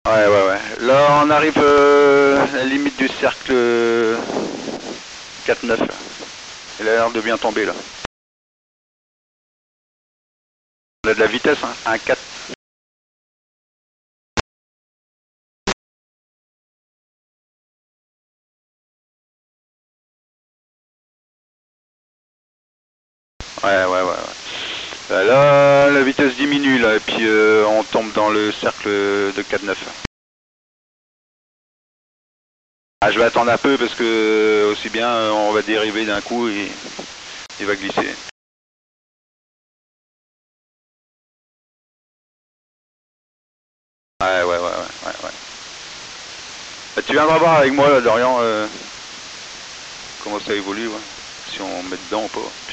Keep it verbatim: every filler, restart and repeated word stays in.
Ouais, ouais, ouais. Là, on arrive euh, à la limite du cercle quatre neuf. Il a l'air de bien tomber, là. On a de la vitesse, hein, un quatre. Ouais, ouais, ouais, ouais. Euh, Là, la vitesse diminue, là, et puis euh, on tombe dans le cercle de quatre neuf. Ah, je vais attendre un peu parce que aussi bien euh, on va dériver d'un coup et il va glisser. Ouais, ouais, ouais, ouais, ouais, ouais. Bah, tu viendras voir avec moi là, Dorian, euh, comment ça évolue, ouais. Si on met dedans ou pas.